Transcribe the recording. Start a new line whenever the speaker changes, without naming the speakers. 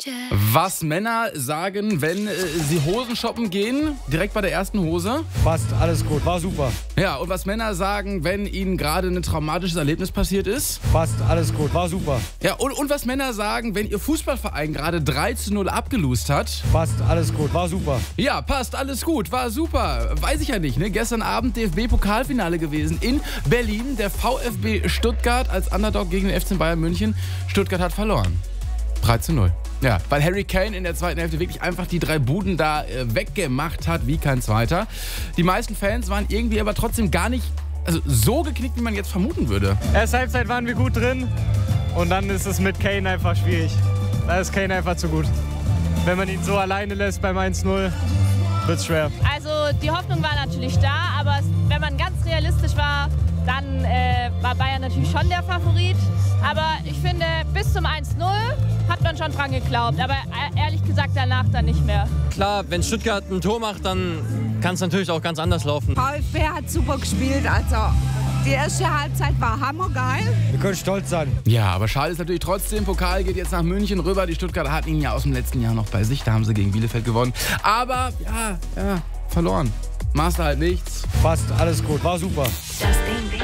Was Männer sagen, wenn sie Hosen shoppen gehen, direkt bei der ersten Hose.
Passt, alles gut, war super.
Ja, und was Männer sagen, wenn ihnen gerade ein traumatisches Erlebnis passiert ist.
Passt, alles gut, war super.
Ja, und was Männer sagen, wenn ihr Fußballverein gerade 3:0 abgelost hat.
Passt, alles gut, war super.
Ja, passt, alles gut, war super. Weiß ich ja nicht, ne? Gestern Abend DFB-Pokalfinale gewesen in Berlin. Der VfB Stuttgart als Underdog gegen den FC Bayern München. Stuttgart hat verloren. 3:0. Ja, weil Harry Kane in der zweiten Hälfte wirklich einfach die 3 Buden da weggemacht hat, wie kein zweiter. Die meisten Fans waren irgendwie aber trotzdem gar nicht so geknickt, wie man jetzt vermuten würde.
Erste Halbzeit waren wir gut drin und dann ist es mit Kane einfach schwierig. Da ist Kane einfach zu gut. Wenn man ihn so alleine lässt beim 1:0, wird's schwer.
Also die Hoffnung war natürlich da, aber wenn man ganz realistisch war, dann war Bayern natürlich schon der Favorit. Aber ich finde, bis zum 1:0 hat man schon dran geglaubt. Aber ehrlich gesagt danach dann nicht mehr.
Klar, wenn Stuttgart ein Tor macht, dann kann es natürlich auch ganz anders laufen.
VfB hat super gespielt. Also die erste Halbzeit war hammergeil.
Wir können stolz sein.
Ja, aber schade ist natürlich trotzdem, Pokal geht jetzt nach München rüber. Die Stuttgarter hatten ihn ja aus dem letzten Jahr noch bei sich. Da haben sie gegen Bielefeld gewonnen. Aber, ja, verloren. Machst du halt nichts.
Passt, alles gut, war super.
Justin Bieber.